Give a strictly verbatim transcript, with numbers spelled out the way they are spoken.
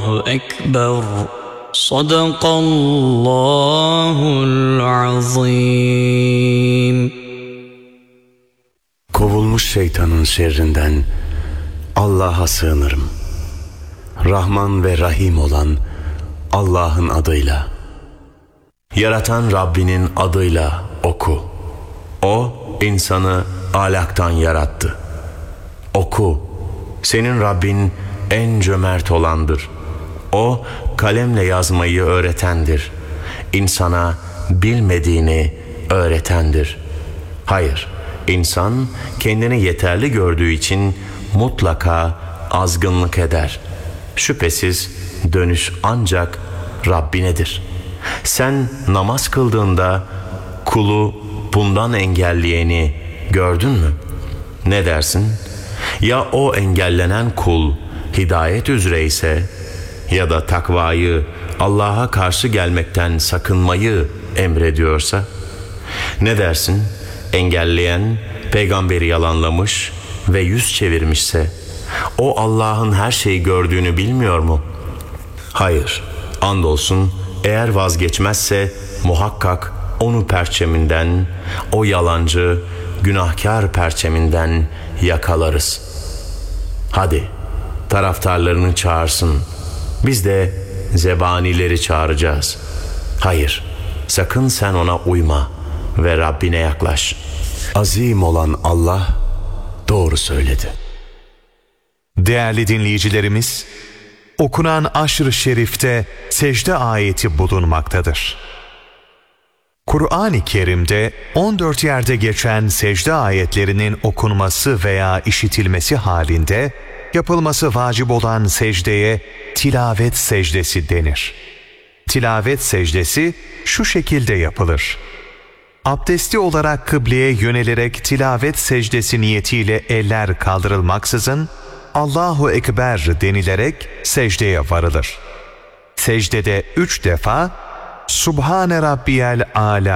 Ekber. Sadakallahul azim. Kovulmuş şeytanın şerrinden Allah'a sığınırım. Rahman ve Rahim olan Allah'ın adıyla. Yaratan Rabbinin adıyla oku. O insanı alaktan yarattı. Oku. Senin Rabbin en cömert olandır. O kalemle yazmayı öğretendir. İnsana bilmediğini öğretendir. Hayır, insan kendini yeterli gördüğü için mutlaka azgınlık eder. Şüphesiz dönüş ancak Rabbinedir. Sen namaz kıldığında kulu bundan engelleyeni gördün mü? Ne dersin? Ya o engellenen kul hidayet üzere ise ya da takvayı, Allah'a karşı gelmekten sakınmayı emrediyorsa? Ne dersin? Engelleyen peygamberi yalanlamış ve yüz çevirmişse o Allah'ın her şeyi gördüğünü bilmiyor mu? Hayır, andolsun eğer vazgeçmezse muhakkak onu perçeminden, o yalancı, günahkar perçeminden yakalarız. Hadi taraftarlarını çağırsın. Biz de zebanileri çağıracağız. Hayır, sakın sen ona uyma ve Rabbine yaklaş. Azim olan Allah doğru söyledi. Değerli dinleyicilerimiz, okunan Aşr-ı Şerif'te secde ayeti bulunmaktadır. Kur'an-ı Kerim'de on dört yerde geçen secde ayetlerinin okunması veya işitilmesi halinde yapılması vacip olan secdeye tilavet secdesi denir. Tilavet secdesi şu şekilde yapılır. Abdesti olarak kıbleye yönelerek tilavet secdesi niyetiyle eller kaldırılmaksızın Allahu Ekber denilerek secdeye varılır. Secdede üç defa Subhane Rabbiyel Âlâ